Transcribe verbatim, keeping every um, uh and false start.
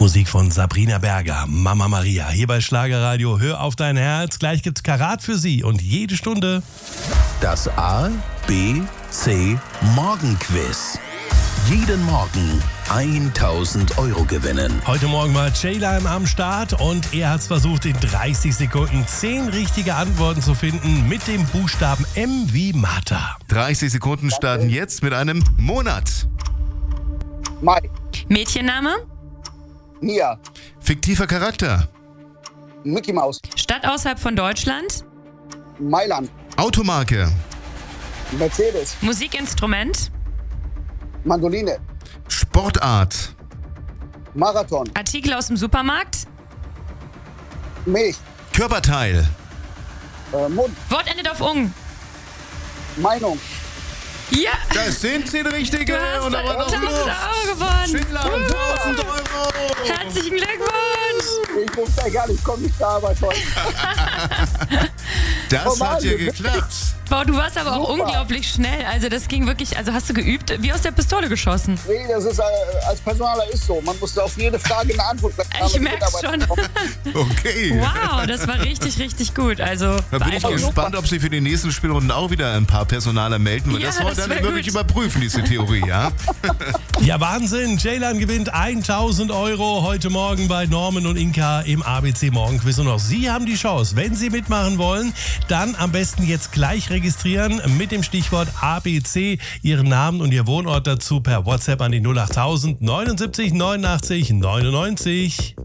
Musik von Sabrina Berger, Mama Maria. Hier bei Schlagerradio, hör auf dein Herz. Gleich gibt's Karat für Sie und jede Stunde das A, B, C Morgenquiz. Jeden Morgen tausend Euro gewinnen. Heute Morgen war Ceylan am Start und er hat es versucht, in dreißig Sekunden zehn richtige Antworten zu finden mit dem Buchstaben M wie Martha. dreißig Sekunden starten jetzt mit einem Monat. Mai. Mädchenname? Mia. Fiktiver Charakter. Mickey Maus. Stadt außerhalb von Deutschland? Mailand. Automarke. Mercedes. Musikinstrument? Mandoline. Sportart. Marathon. Artikel aus dem Supermarkt? Milch. Körperteil. Äh, Mund. Wort endet auf ung. Meinung. Ja! Das sind zehn richtige. Du hast Und aber noch tausend Luft. Euro gewonnen! Schindler, tausend Euro. Herzlichen Glückwunsch! Ich wusste ja gar nicht, ich komme nicht zur Arbeit heute. Das Oh Mann, hat ja das ist- geklappt. Boah, du warst aber auch Super. unglaublich schnell. Also das ging wirklich, also hast du geübt, wie aus der Pistole geschossen. Nee, das ist, äh, als Personaler ist so. Man muss auf jede Frage eine Antwort geben. Ich merk's schon. Okay. Wow, das war richtig, richtig gut. Also Da bin ich beeindruckend. gespannt, ob Sie für die nächsten Spielrunden auch wieder ein paar Personaler melden. Weil Ja, das wollen das wir wär dann wirklich gut. überprüfen, diese Theorie, ja? Ja, Wahnsinn. Ceylan gewinnt tausend Euro heute Morgen bei Norman und Inka im A B C Morgenquiz. Und auch Sie haben die Chance. Wenn Sie mitmachen wollen, dann am besten jetzt gleich registrieren mit dem Stichwort A B C, Ihren Namen und Ihr Wohnort dazu per WhatsApp an die null acht null null neunundsiebzig neunundachtzig neunundneunzig.